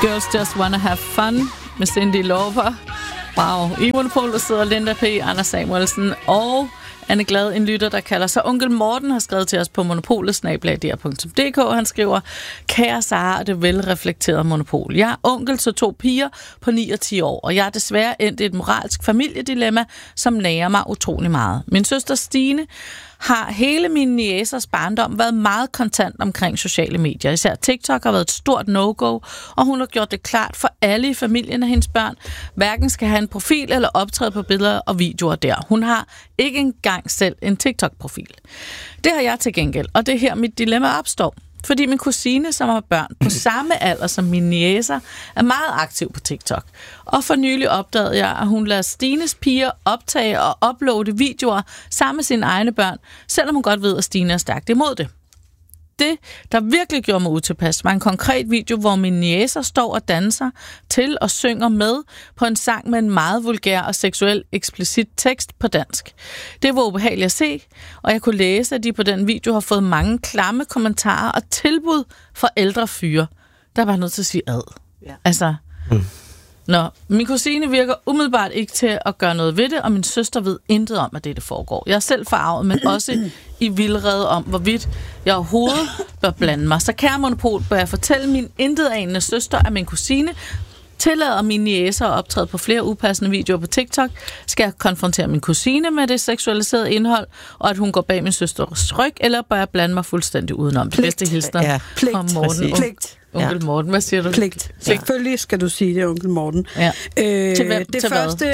Girls Just Wanna Have Fun med Cyndi Lauper. Wow. I Monopolet sidder Linda P., Anders Samuelsen og Anne Glad, en lytter, der kalder sig Onkel Morten, har skrevet til os på monopolet@dr.dk. Han skriver: Kære Sara og det velreflekterede monopol. Jeg er onkel til 2 piger på 9 og 10 år, og jeg er desværre endt i et moralsk familiedilemma, som nager mig utrolig meget. Min søster Stine har hele min niæsers barndom været meget kontant omkring sociale medier. Især TikTok har været et stort no-go, og hun har gjort det klart for alle i familien af hendes børn, hverken skal have en profil eller optræde på billeder og videoer der. Hun har ikke engang selv en TikTok-profil. Det har jeg til gengæld, og det er her mit dilemma opstår. Fordi min kusine, som har børn på samme alder som mine niæser, er meget aktiv på TikTok. Og for nylig opdagede jeg, at hun lader Stines piger optage og uploade videoer sammen med sine egne børn, selvom hun godt ved, at Stine er stærkt imod det. Det, der virkelig gjorde mig utilpas, var en konkret video, hvor mine niæser står og danser til og synger med på en sang med en meget vulgær og seksuel eksplicit tekst på dansk. Det var ubehageligt at se, og jeg kunne læse, at de på den video har fået mange klamme kommentarer og tilbud fra ældre fyre. Der var nødt til at sige ad. Ja. Altså... Nå, min kusine virker umiddelbart ikke til at gøre noget ved det, og min søster ved intet om, at det foregår. Jeg er selv forarvet, men også i vildrede om, hvorvidt jeg overhovedet bør blande mig. Så kære Monopol, bør jeg fortælle min intetanende søster, at min kusine tillader mine niæser at optræde på flere upassende videoer på TikTok, skal jeg konfrontere min kusine med det seksualiserede indhold, og at hun går bag min søsters ryg, eller bør jeg blande mig fuldstændig udenom? Det bedste hilsner fra Morten. Pligt. Onkel Morten, hvad siger du? Pligt. Selvfølgelig skal du sige det, onkel Morten. Ja. Til hvem? Det til første,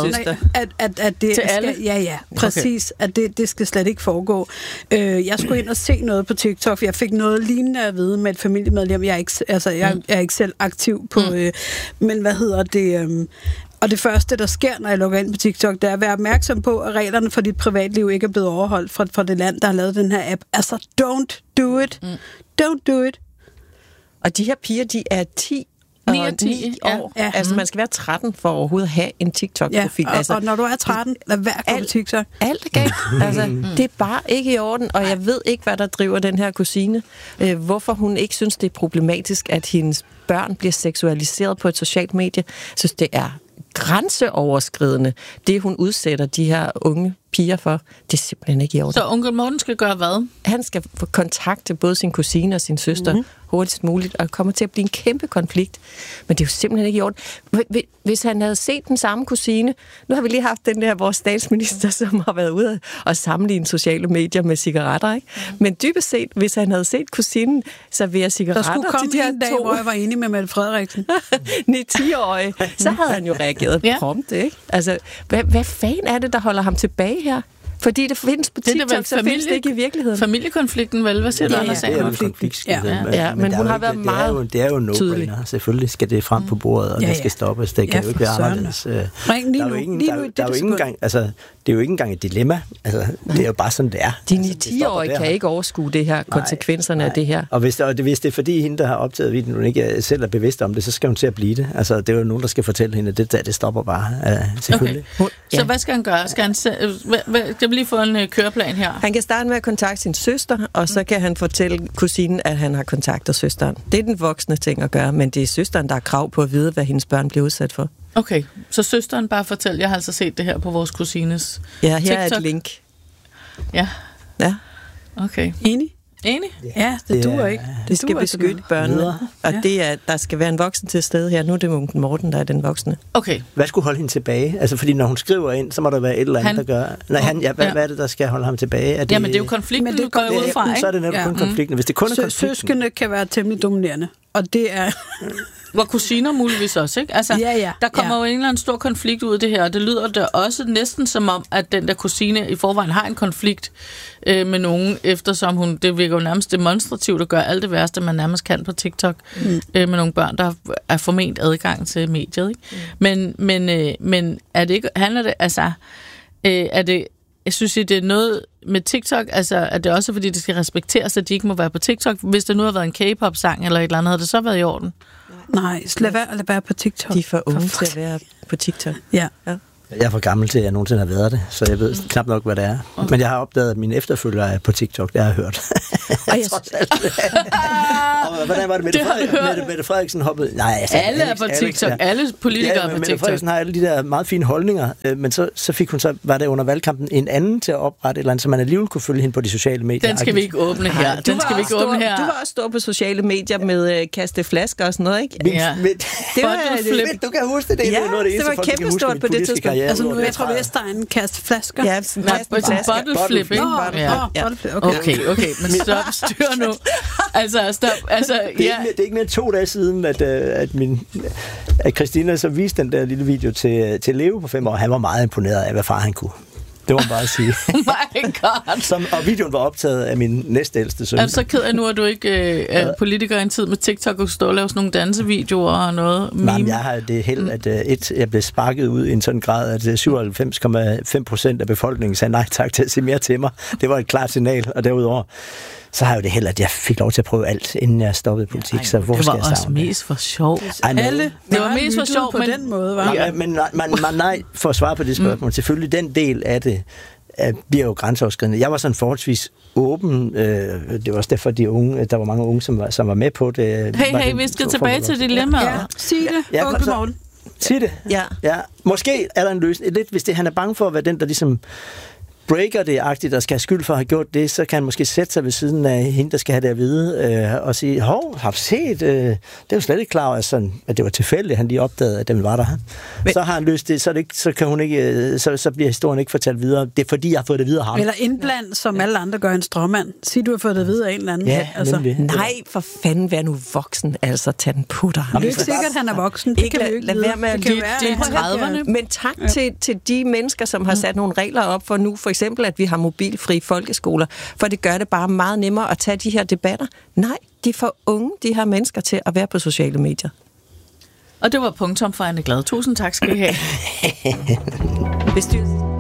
at det til alle? skal, ja, præcis. Okay. At det skal slet ikke foregå. Jeg skulle ind og se noget på TikTok, for jeg fik noget lignende at vide med et familiemedlem. Jeg er ikke selv aktiv på, men hvad hedder det... Og det første, der sker, når jeg logger ind på TikTok, det er at være opmærksom på, at reglerne for dit privatliv ikke er blevet overholdt fra det land, der har lavet den her app. Altså, don't do it. Don't do it. Og de her piger, de er 10 9 og 10 år. Ja. Altså, man skal være 13 for overhovedet at have en TikTok-profil. Ja, og når du er 13, lad være at gå på TikTok. Alt er galt. Altså, det er bare ikke i orden, og jeg ved ikke, hvad der driver den her kusine. Hvorfor hun ikke synes, det er problematisk, at hendes børn bliver seksualiseret på et socialt medie. Jeg synes, det er grænseoverskridende, det hun udsætter de her unge piger for. Det er simpelthen ikke i orden. Så onkel Morten skal gøre hvad? Han skal få kontakte både sin kusine og sin søster hurtigst muligt, og kommer til at blive en kæmpe konflikt. Men det er jo simpelthen ikke i orden. Hvis han havde set den samme kusine, nu har vi lige haft den der, vores statsminister, som har været ude og sammenligne sociale medier med cigaretter, ikke? Men dybest set, hvis han havde set kusinen servere cigaretter til de her to... Der skulle komme en dag, hvor jeg var enig med Mette Frederiksen. 9-10-årige, så havde han jo reageret prompt, ikke? Altså, hvad fanden er det, der holder ham tilbage her? Fordi det findes på TikTok, så findes det ikke i virkeligheden. Familiekonflikten, vel? Hvad siger du, Anders? Det er en konflikt. Men hun har været meget det er jo no-brainer. Selvfølgelig skal det frem på bordet, og det skal stoppes. Det kan jo ikke være anderledes. Der er jo ikke engang, altså, det er jo ikke engang et dilemma. Altså, det er jo bare sådan, det er. De 9-10-årige kan ikke overskue det her, konsekvenserne af det her. Og hvis det er fordi hende, der har optaget videoen, hun ikke selv er bevidst om det, så skal hun til at blive det. Altså, det er jo nogen, der skal fortælle hende, at det stopper bare. Selvfølgelig. Okay. Så hvad skal han gøre? Skal han jeg vil lige få en køreplan her. Han kan starte med at kontakte sin søster, og så kan han fortælle kusinen, at han har kontaktet søsteren. Det er den voksne ting at gøre, men det er søsteren, der har krav på at vide, hvad hendes børn bliver udsat for. Okay, så søsteren bare fortæl. Jeg har altså set det her på vores kusines her TikTok. er et link. Ja. Okay. Enig? Ja, det duer ikke. Det skal beskytte børnene, og der skal være en voksen til stede her. Nu er det onkel Morten, der er den voksne. Okay. Hvad skulle holde hende tilbage? Altså, fordi når hun skriver ind, så må der være et eller andet, der gør... Nej, hvad er det, der skal holde ham tilbage? Jamen, det er jo konflikten, du går ud fra, ikke? Så er det netop kun konflikten. Hvis det kun er konflikten... Søskende kan være temmelig dominerende, og det er... Hvor kusiner muligvis også, ikke? Altså, der kommer jo en eller anden stor konflikt ud af det her, og det lyder da også næsten som om, at den der kusine i forvejen har en konflikt med nogen, eftersom det virker jo nærmest demonstrativt at gøre alt det værste, man nærmest kan på TikTok med nogle børn, der er forment adgang til mediet, ikke? Men er det ikke, handler det, altså, er det, jeg synes, det er noget med TikTok, altså, er det også fordi, det skal respekteres, at de ikke må være på TikTok? Hvis der nu har været en K-pop-sang eller et eller andet, havde det så været i orden? Nej, lad være på TikTok. De er for unge til at være på TikTok. Ja. Jeg er for gammel til, at jeg nogensinde har været det, så jeg ved knap nok, hvad det er. Okay. Men jeg har opdaget, at mine efterfølgere er på TikTok, det har jeg hørt. Og hvordan var det, Mette Frederiksen hoppede? Nej, altså, alle er på TikTok. Alle politikere er på Mette TikTok. Frederiksen har alle de der meget fine holdninger, men så fik hun var det under valgkampen en anden til at oprette et eller andet, så man alligevel kunne følge hende på de sociale medier. Den skal vi ikke åbne her. Du var også stor på sociale medier med kaste flasker og sådan noget, ikke? Ja. Du kan huske det. Ja, det var kæmpestort på det tidspunkt. Altså nu, jeg tror, Vestegnen kaste flasker. Ja, bottle flip, ikke? Okay, men stop, styr nu. Altså, stop. Altså, det er ikke mere 2 dage siden, at Christina så viste den der lille video til Leo på 5 år. Han var meget imponeret af, hvad far han kunne. Det må man bare sige. Oh my god. Og videoen var optaget af min næstældste søn. Er du så ked af nu, at du ikke er politiker i en tid med TikTok og stå og lave sådan nogle dansevideoer og noget? Nej, men jeg har det held, at jeg blev sparket ud i en sådan grad, at 97,5% af befolkningen sagde nej tak til at se mere til mig. Det var et klart signal, og derudover så har jeg jo det held, at jeg fik lov til at prøve alt, inden jeg stoppede politik. Så hvorfor skal jeg savne det? Det var også mest for sjov. Det var mest for sjov på den måde, var det? Men nej, for at svare på det spørgsmål. Selvfølgelig, den del af det bliver jo grænseoverskridende. Jeg var sådan forholdsvis åben. Det var også derfor, der var mange unge, som var med på det. Hey, vi skal tilbage til dilemmaet. Ja, sig det, onkel Morten. Sig det. Ja. Måske er der en løsning. Lidt, hvis han er bange for at være den, der ligesom breaker det-agtigt, der skal have skyld for at have gjort det, så kan han måske sætte sig ved siden af hende, der skal have det at vide, og sige, har du set? Det er jo slet ikke klar over, at det var tilfældigt, at han lige opdagede, at den var der. Men så har han løst det, så kan hun ikke, så bliver historien ikke fortalt videre. Det er fordi, jeg har fået det videre ham. Eller indbland, som alle andre gør en stråmand. Sig, du har fået det videre af en eller anden. Ja, altså. Nej, for fanden, vær nu voksen, altså tag den på dig. Det er ikke sikkert, at han er voksen. Det kan vi jo ikke lade være med at lytte til 30'erne. Men tak til de mennesker, som har sat nogle regler op for nu, for eksempel, at vi har mobilfri folkeskoler, for det gør det bare meget nemmere at tage de her debatter. Nej, de får unge, de her mennesker, til at være på sociale medier. Og det var punktum for Anne Glad. Tusind tak skal I have. Bestyrelsen.